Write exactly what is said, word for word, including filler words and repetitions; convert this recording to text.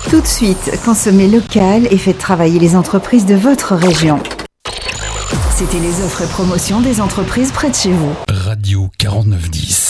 Tout de suite, consommez local et faites travailler les entreprises de votre région. C'était les offres et promotions des entreprises près de chez vous. Radio quarante-neuf dix.